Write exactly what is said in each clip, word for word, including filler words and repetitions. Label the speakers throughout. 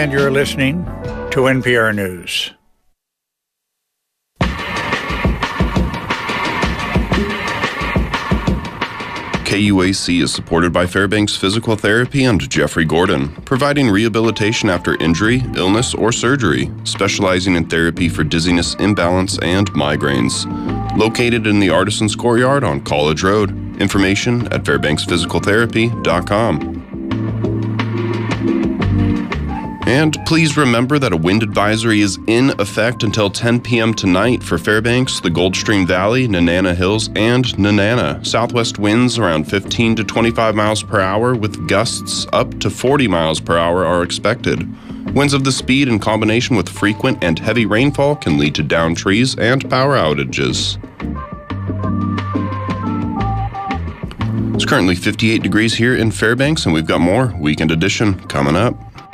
Speaker 1: and you're listening to N P R News.
Speaker 2: K U A C is supported by Fairbanks Physical Therapy and Jeffrey Gordon, providing rehabilitation after injury, illness, or surgery, specializing in therapy for dizziness, imbalance, and migraines. Located in the Artisans Courtyard on College Road. Information at fairbanks physical therapy dot com. And please remember that a wind advisory is in effect until ten p.m. tonight for Fairbanks, the Goldstream Valley, Nenana Hills, and Nenana. Southwest winds around fifteen to twenty-five miles per hour with gusts up to forty miles per hour are expected. Winds of the speed in combination with frequent and heavy rainfall can lead to downed trees and power outages. It's currently fifty-eight degrees here in Fairbanks, and we've got more Weekend Edition coming up.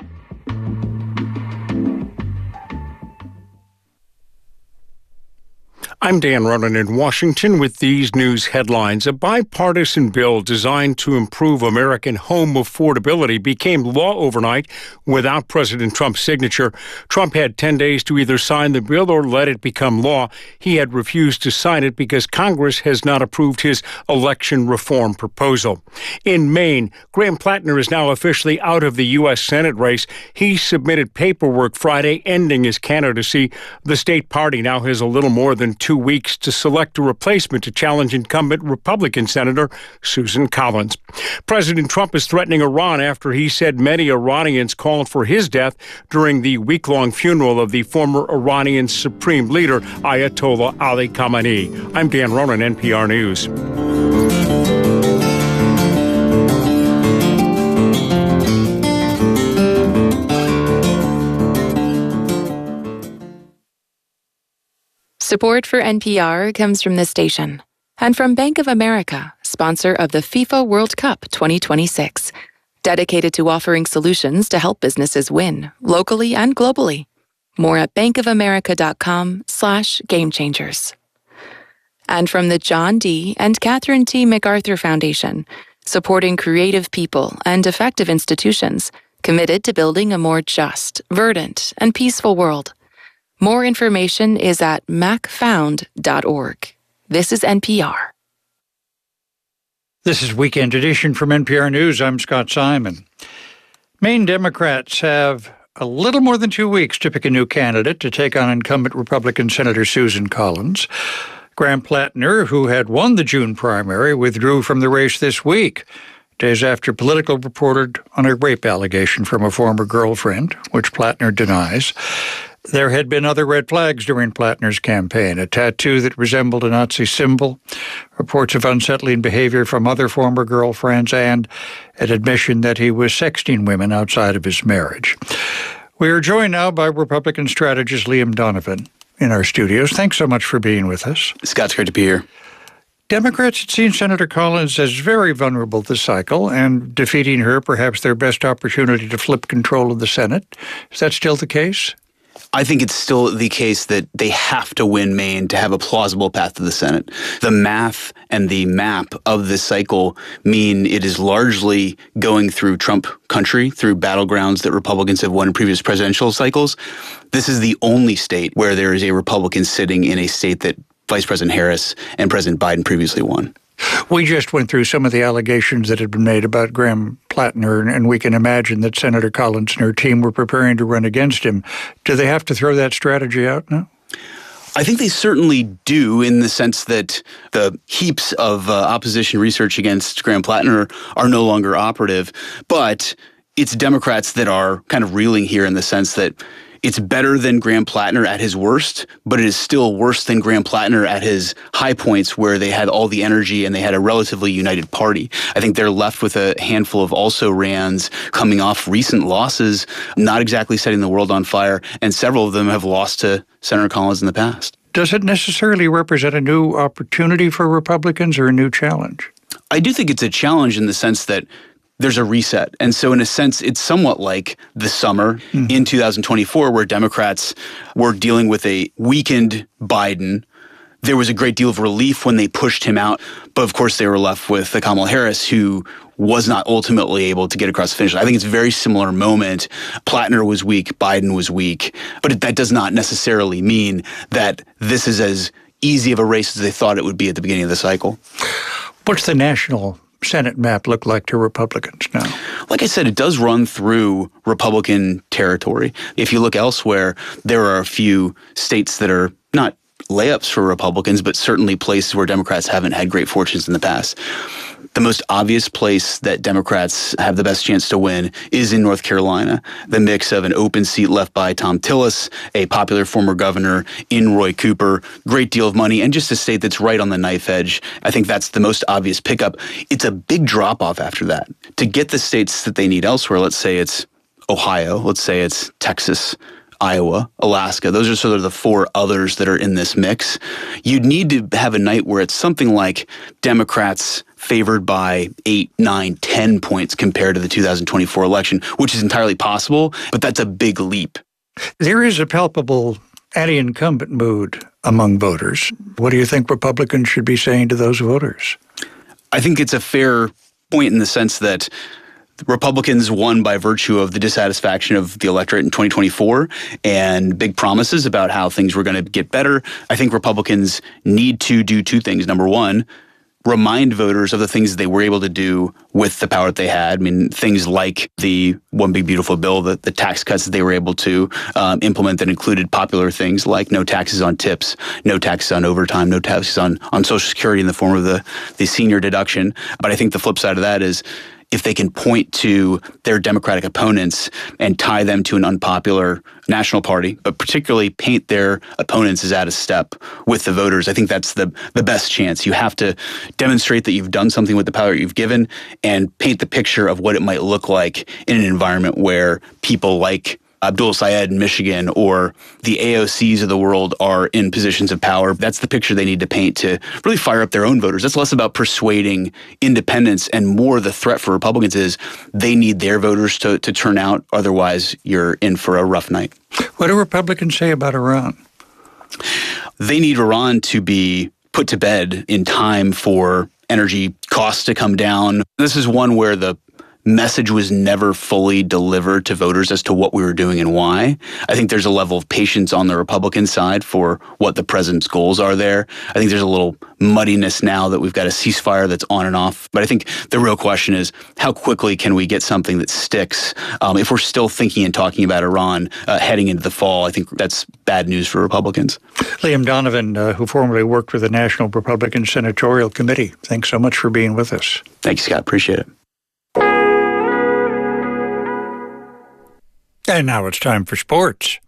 Speaker 3: I'm Dan Ronan in Washington with these news headlines. A bipartisan bill designed to improve American home affordability became law overnight without President Trump's signature. Trump had ten days to either sign the bill or let it become law. He had refused to sign it because Congress has not approved his election reform proposal. In Maine, Graham Plattner is now officially out of the U S Senate race. He submitted paperwork Friday ending his candidacy. The state party now has a little more than two weeks to select a replacement to challenge incumbent Republican Senator Susan Collins. President Trump is threatening Iran after he said many Iranians called for his death during the week-long funeral of the former Iranian Supreme Leader Ayatollah Ali Khamenei. I'm Dan Ronan, N P R News.
Speaker 4: Support for N P R comes from this station and from Bank of America, sponsor of the FIFA World Cup twenty twenty-six, dedicated to offering solutions to help businesses win locally and globally. More at bankofamerica.com slash game changers. And from the John D. and Catherine T. MacArthur Foundation, supporting creative people and effective institutions committed to building a more just, verdant, and peaceful world. More information is at mac found dot org. This is N P R.
Speaker 1: This is Weekend Edition from N P R News. I'm Scott Simon. Maine Democrats have a little more than two weeks to pick a new candidate to take on incumbent Republican Senator Susan Collins. Graham Plattner, who had won the June primary, withdrew from the race this week, days after Politico reported on a rape allegation from a former girlfriend, which Plattner denies. There had been other red flags during Plattner's campaign, a tattoo that resembled a Nazi symbol, reports of unsettling behavior from other former girlfriends, and an admission that he was sexting women outside of his marriage. We are joined now by Republican strategist Liam Donovan in our studios. Thanks so much for being with us.
Speaker 5: Scott, it's great to be here.
Speaker 1: Democrats had seen Senator Collins as very vulnerable this cycle, and defeating her perhaps their best opportunity to flip control of the Senate. Is that still the case?
Speaker 5: I think it's still the case that they have to win Maine to have a plausible path to the Senate. The math and the map of this cycle mean it is largely going through Trump country, through battlegrounds that Republicans have won in previous presidential cycles. This is the only state where there is a Republican sitting in a state that Vice President Harris and President Biden previously won.
Speaker 1: We just went through some of the allegations that had been made about Graham Plattner, and we can imagine that Senator Collins and her team were preparing to run against him. Do they have to throw that strategy out now?
Speaker 5: I think they certainly do, in the sense that the heaps of uh, opposition research against Graham Plattner are no longer operative. But it's Democrats that are kind of reeling here in the sense that it's better than Graham Plattner at his worst, but it is still worse than Graham Plattner at his high points where they had all the energy and they had a relatively united party. I think they're left with a handful of also-rans coming off recent losses, not exactly setting the world on fire, and several of them have lost to Senator Collins in the past.
Speaker 1: Does it necessarily represent a new opportunity for Republicans or a new challenge?
Speaker 5: I do think it's a challenge in the sense that there's a reset. And so in a sense, it's somewhat like the summer mm-hmm. in two thousand twenty-four where Democrats were dealing with a weakened Biden. There was a great deal of relief when they pushed him out. But of course, they were left with Kamala Harris, who was not ultimately able to get across the finish line. I think it's a very similar moment. Plattner was weak, Biden was weak, but it, that does not necessarily mean that this is as easy of a race as they thought it would be at the beginning of the cycle.
Speaker 1: What's the national Senate map look like to Republicans now?
Speaker 5: Like I said, it does run through Republican territory. If you look elsewhere, there are a few states that are not layups for Republicans, but certainly places where Democrats haven't had great fortunes in the past. The most obvious place that Democrats have the best chance to win is in North Carolina. The mix of an open seat left by Thom Tillis, a popular former governor in Roy Cooper, great deal of money, and just a state that's right on the knife edge. I think that's the most obvious pickup. It's a big drop-off after that. To get the states that they need elsewhere, let's say it's Ohio, let's say it's Texas, Iowa, Alaska. Those are sort of the four others that are in this mix. You'd need to have a night where it's something like Democrats favored by eight, nine, ten points compared to the two thousand twenty-four election, which is entirely possible, but that's a big leap.
Speaker 1: There is a palpable anti-incumbent mood among voters. What do you think Republicans should be saying to those voters?
Speaker 5: I think it's a fair point in the sense that Republicans won by virtue of the dissatisfaction of the electorate in twenty twenty-four and big promises about how things were going to get better. I think Republicans need to do two things. Number one, remind voters of the things they were able to do with the power that they had. I mean, things like the One Big Beautiful Bill, the, the tax cuts that they were able to um, implement that included popular things like no taxes on tips, no taxes on overtime, no taxes on, on Social Security in the form of the, the senior deduction. But I think the flip side of that is if they can point to their Democratic opponents and tie them to an unpopular national party, but particularly paint their opponents as out of step with the voters, I think that's the, the best chance. You have to demonstrate that you've done something with the power you've given and paint the picture of what it might look like in an environment where people like Abdul Sayed in Michigan or the A O Cs of the world are in positions of power. That's the picture they need to paint to really fire up their own voters. That's less about persuading independents and more the threat for Republicans is they need their voters to, to turn out. Otherwise, you're in for a rough night.
Speaker 1: What do Republicans say about Iran?
Speaker 5: They need Iran to be put to bed in time for energy costs to come down. This is one where the message was never fully delivered to voters as to what we were doing and why. I think there's a level of patience on the Republican side for what the president's goals are there. I think there's a little muddiness now that we've got a ceasefire that's on and off. But I think the real question is how quickly can we get something that sticks? Um, if we're still thinking and talking about Iran uh, heading into the fall, I think that's bad news for Republicans.
Speaker 1: Liam Donovan, uh, who formerly worked with the National Republican Senatorial Committee, thanks so much for being with us.
Speaker 5: Thanks, Scott. Appreciate it.
Speaker 1: And now it's time for sports.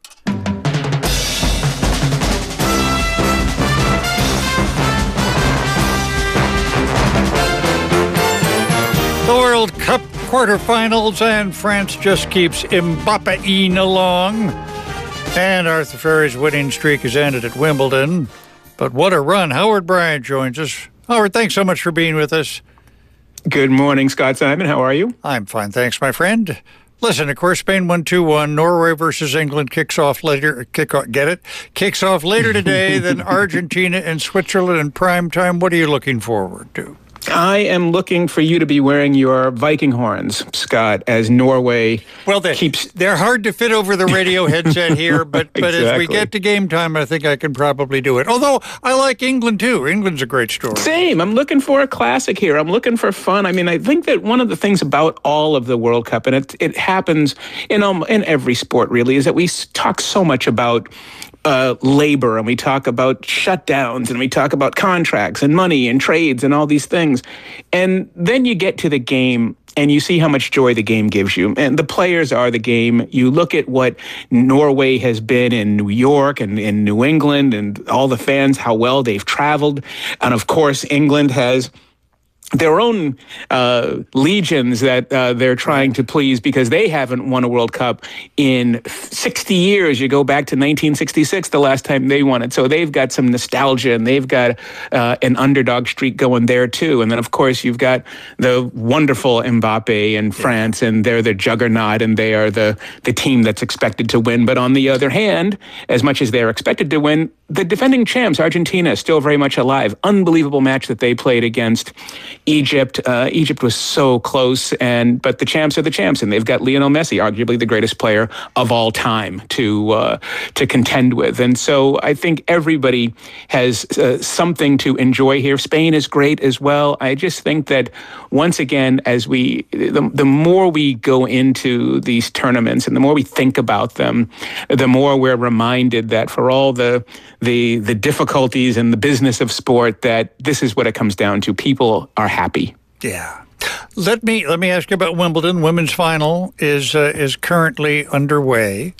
Speaker 1: The World Cup quarterfinals, and France just keeps Mbappeing along. And Arthur Ferry's winning streak has ended at Wimbledon. But what a run. Howard Bryant joins us. Howard, thanks so much for being with us.
Speaker 6: Good morning, Scott Simon. How are you?
Speaker 1: I'm fine, thanks, my friend. Listen, of course, Spain won two one. Norway versus England kicks off later. Kick off, get it? Kicks off later today than Argentina and Switzerland in prime time. What are you looking forward to?
Speaker 6: I am looking for you to be wearing your Viking horns, Scott, as Norway
Speaker 1: well, they,
Speaker 6: keeps...
Speaker 1: They're hard to fit over the radio headset here, but, but
Speaker 6: exactly.
Speaker 1: As we get to game time, I think I can probably do it. Although, I like England, too. England's a great story.
Speaker 6: Same. I'm looking for a classic here. I'm looking for fun. I mean, I think that one of the things about all of the World Cup, and it, it happens in, um, in every sport, really, is that we talk so much about Uh, labor, and we talk about shutdowns, and we talk about contracts and money and trades and all these things. And then you get to the game and you see how much joy the game gives you. And the players are the game. You look at what Norway has been in New York and in New England and all the fans, how well they've traveled. And of course, England has their own uh, legions that uh, they're trying to please because they haven't won a World Cup in sixty years. You go back to nineteen sixty-six, the last time they won it. So they've got some nostalgia, and they've got uh, an underdog streak going there too. And then, of course, you've got the wonderful Mbappe in France, and they're the juggernaut, and they are the, the team that's expected to win. But on the other hand, as much as they're expected to win, the defending champs, Argentina, is still very much alive. Unbelievable match that they played against Egypt. Uh, Egypt was so close, and but the champs are the champs, and they've got Lionel Messi, arguably the greatest player of all time, to uh, to contend with. And so I think everybody has uh, something to enjoy here. Spain is great as well. I just think that once again, as we the, the more we go into these tournaments and the more we think about them, the more we're reminded that for all the the the difficulties and the business of sport, that this is what it comes down to. People are happy.
Speaker 1: Yeah. Let me let me ask you about Wimbledon. Women's final is uh, is currently underway.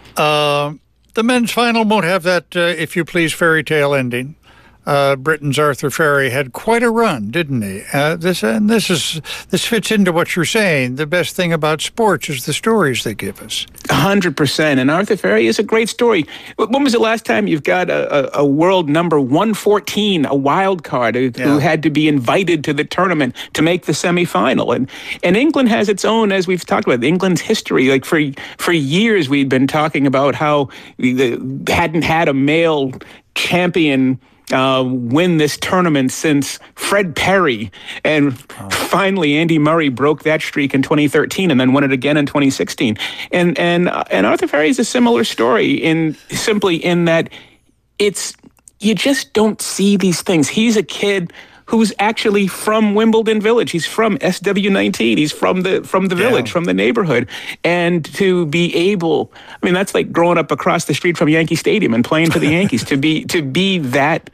Speaker 1: Uh, the men's final won't have that, uh, if you please, fairy tale ending. Uh, Britain's Arthur Ferry had quite a run, didn't he? Uh, this and this is this fits into what you're saying. The best thing about sports is the stories they give us.
Speaker 6: A hundred percent. And Arthur Ferry is a great story. When was the last time you've got a, a, a world number one fourteen, a wild card, who,
Speaker 1: yeah.
Speaker 6: who had to be invited to the tournament to make the semifinal? And and England has its own, as we've talked about, England's history. Like for for years, we'd been talking about how they hadn't had a male champion Uh, win this tournament since Fred Perry. And oh. finally, Andy Murray broke that streak in twenty thirteen and then won it again in twenty sixteen. And and uh, and Arthur Ferry is a similar story, in simply in that it's you just don't see these things. He's a kid who's actually from Wimbledon Village. He's from S W nineteen. He's from the from the village, yeah. from the neighborhood. And to be able, I mean, that's like growing up across the street from Yankee Stadium and playing for the Yankees. to be to be that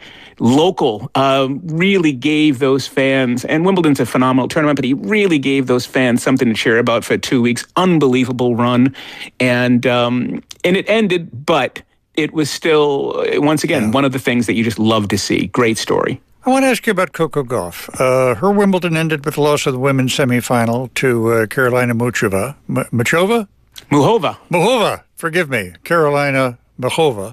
Speaker 6: local um, really gave those fans, and Wimbledon's a phenomenal tournament, but he really gave those fans something to cheer about for two weeks. Unbelievable run. And um, and it ended, but it was still, once again, yeah. one of the things that you just love to see. Great story.
Speaker 1: I want to ask you about Coco Gauff. Uh, her Wimbledon ended with the loss of the women's semifinal to uh, Karolina Muchova. M- Muchova?
Speaker 6: Muchova.
Speaker 1: Muchova. Forgive me. Karolina Muchova.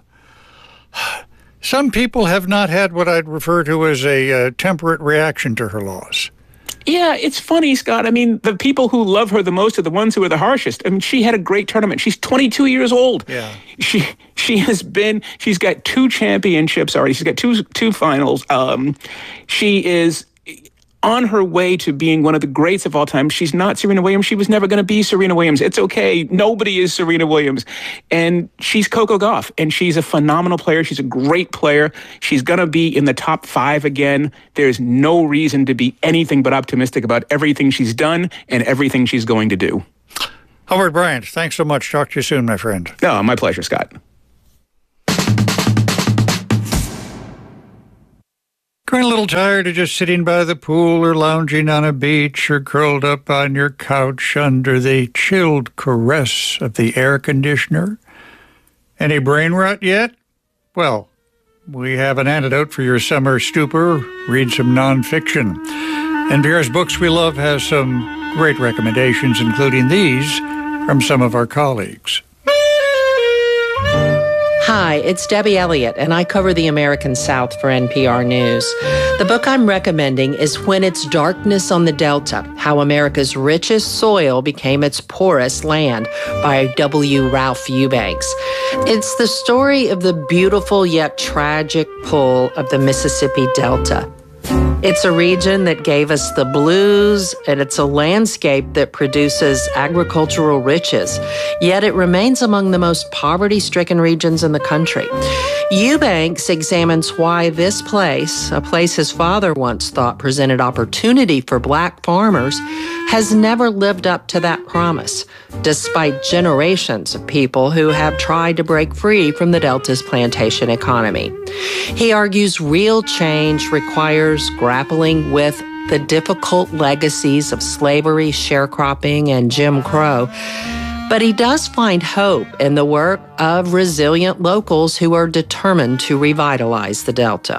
Speaker 1: Some people have not had what I'd refer to as a uh, temperate reaction to her loss.
Speaker 6: Yeah, it's funny, Scott. I mean, the people who love her the most are the ones who are the harshest. I mean, she had a great tournament. She's twenty-two years old.
Speaker 1: Yeah.
Speaker 6: She she has been, she's got two championships already. She's got two two finals. Um, she is on her way to being one of the greats of all time. She's not Serena Williams. She was never going to be Serena Williams. It's okay. Nobody is Serena Williams. And she's Coco Gauff, and she's a phenomenal player. She's a great player. She's going to be in the top five again. There's no reason to be anything but optimistic about everything she's done and everything she's going to do.
Speaker 1: Howard Bryant, thanks so much. Talk to you soon, my friend.
Speaker 6: Oh, my pleasure, Scott.
Speaker 1: Growing a little tired of just sitting by the pool or lounging on a beach or curled up on your couch under the chilled caress of the air conditioner? Any brain rot yet? Well, we have an antidote for your summer stupor. Read some nonfiction. N P R's Books We Love has some great recommendations, including these from some of our colleagues.
Speaker 7: Hi, it's Debbie Elliott, and I cover the American South for N P R News. The book I'm recommending is When It's Darkness on the Delta, How America's Richest Soil Became Its Poorest Land by W. Ralph Eubanks. It's the story of the beautiful yet tragic pull of the Mississippi Delta. It's a region that gave us the blues, and it's a landscape that produces agricultural riches, yet it remains among the most poverty-stricken regions in the country. Eubanks examines why this place, a place his father once thought presented opportunity for black farmers, has never lived up to that promise, despite generations of people who have tried to break free from the Delta's plantation economy. He argues real change requires grappling with the difficult legacies of slavery, sharecropping, and Jim Crow. But he does find hope in the work of resilient locals who are determined to revitalize the Delta.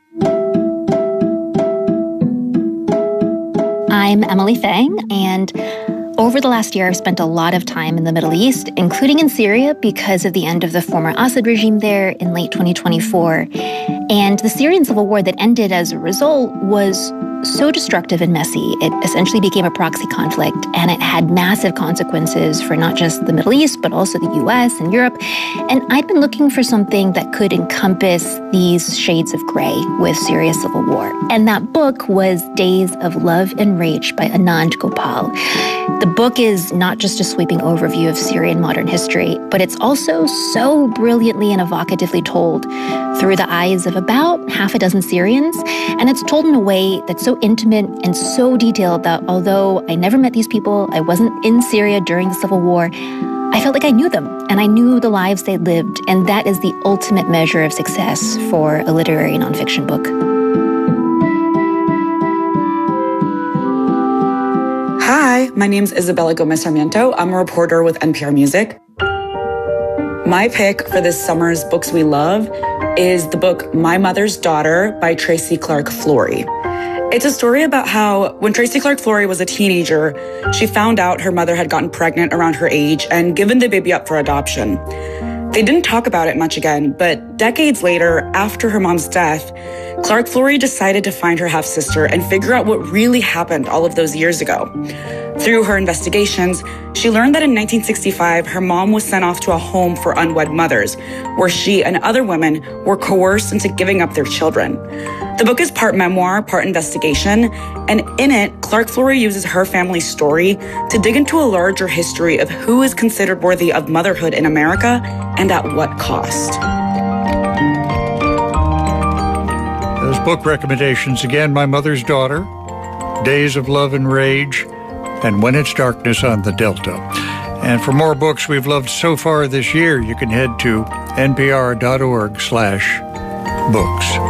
Speaker 8: I'm Emily Fang, and over the last year, I've spent a lot of time in the Middle East, including in Syria, because of the end of the former Assad regime there in late twenty twenty-four. And the Syrian civil war that ended as a result was so destructive and messy. It essentially became a proxy conflict, and it had massive consequences for not just the Middle East, but also the U S and Europe. And I'd been looking for something that could encompass these shades of gray with Syria's civil war. And that book was Days of Love and Rage by Anand Gopal. The book is not just a sweeping overview of Syrian modern history, but it's also so brilliantly and evocatively told through the eyes of about half a dozen Syrians. And it's told in a way that's so intimate and so detailed that although I never met these people, I wasn't in Syria during the civil war, I felt like I knew them and I knew the lives they lived. And that is the ultimate measure of success for a literary nonfiction book.
Speaker 9: Hi, my name's Isabella Gomez Sarmiento. I'm a reporter with N P R Music. My pick for this summer's Books We Love is the book My Mother's Daughter by Tracy Clark Flory. It's a story about how when Tracy Clark Flory was a teenager, she found out her mother had gotten pregnant around her age and given the baby up for adoption. They didn't talk about it much again, but decades later, after her mom's death, Clark Flory decided to find her half-sister and figure out what really happened all of those years ago. Through her investigations, she learned that in nineteen sixty-five, her mom was sent off to a home for unwed mothers, where she and other women were coerced into giving up their children. The book is part memoir, part investigation, and in it, Clark Flory uses her family's story to dig into a larger history of who is considered worthy of motherhood in America and at what cost.
Speaker 1: Those book recommendations again: My Mother's Daughter, Days of Love and Rage, and When It's Darkness on the Delta. And for more books we've loved so far this year, you can head to npr.org slash books.